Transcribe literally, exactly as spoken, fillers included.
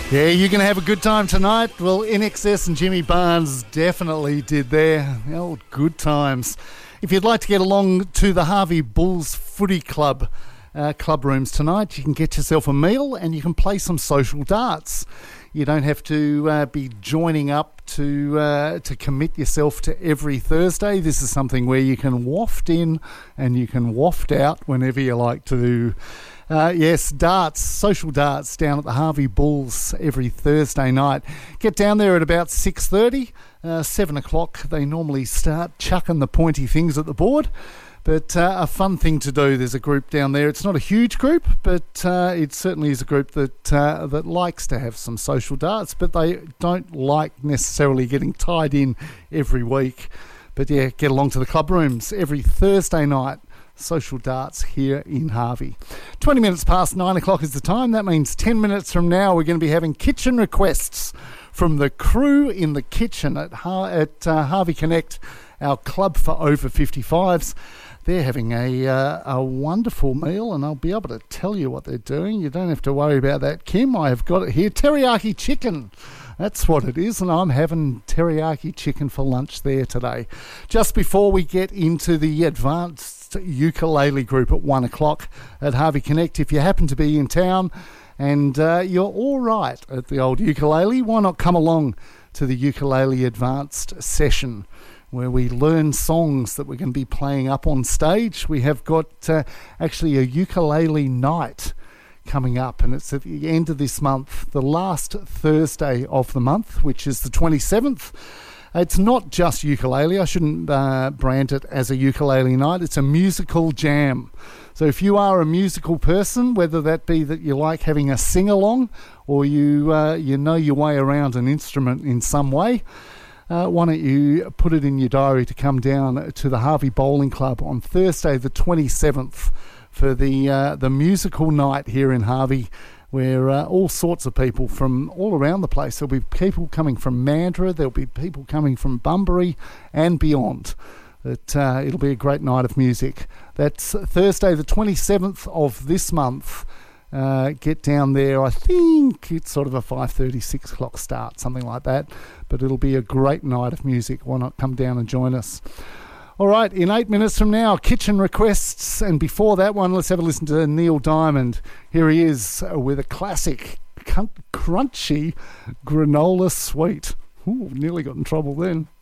Yeah, you're going to have a good time tonight. Well, I N X S and Jimmy Barnes definitely did there. The old good times. If you'd like to get along to the Harvey Bulls Footy Club uh, club rooms tonight, you can get yourself a meal and you can play some social darts. You don't have to uh, be joining up to uh, to commit yourself to every Thursday. This is something where you can waft in and you can waft out whenever you like to. Uh, yes, darts, social darts down at the Harvey Bulls every Thursday night. Get down there at about six thirty, uh, seven o'clock. They normally start chucking the pointy things at the board. But uh, a fun thing to do. There's a group down there. It's not a huge group, but uh, it certainly is a group that uh, that likes to have some social darts, but they don't like necessarily getting tied in every week. But yeah, get along to the club rooms every Thursday night. Social darts here in Harvey. twenty minutes past nine o'clock is the time. That means ten minutes from now we're going to be having kitchen requests from the crew in the kitchen at, Har- at uh, Harvey Connect, our club for over fifty-fives. They're having a uh, a wonderful meal, and I'll be able to tell you what they're doing. You don't have to worry about that, Kim. I have got it here. Teriyaki chicken. That's what it is, and I'm having teriyaki chicken for lunch there today. Just before we get into the advanced ukulele group at one o'clock at Harvey Connect, if you happen to be in town and uh, you're all right at the old ukulele, why not come along to the ukulele advanced session where we learn songs that we're going to be playing up on stage. We have got uh, actually a ukulele night coming up, and it's at the end of this month, the last Thursday of the month, which is the twenty-seventh. It's not just ukulele. I shouldn't uh, brand it as a ukulele night. It's a musical jam. So if you are a musical person, whether that be that you like having a sing-along or you uh, you know your way around an instrument in some way, uh, why don't you put it in your diary to come down to the Harvey Bowling Club on Thursday the twenty-seventh for the uh, the musical night here in Harvey, where uh, all sorts of people from all around the place. There'll be people coming from Mandurah, there'll be people coming from Bunbury and beyond. It, uh, it'll be a great night of music. That's Thursday the twenty-seventh of this month. Uh, get down there. I think it's sort of a five thirty, six o'clock start, something like that. But it'll be a great night of music. Why not come down and join us? All right, in eight minutes from now, kitchen requests. And before that one, let's have a listen to Neil Diamond. Here he is with a classic crunchy granola sweet. Ooh, nearly got in trouble then.